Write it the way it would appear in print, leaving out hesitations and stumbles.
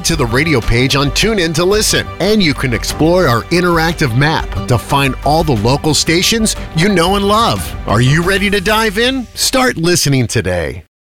to the radio page on TuneIn to listen. And you can explore our interactive map to find all the local stations you know and love. Are you ready to dive in? Start listening today.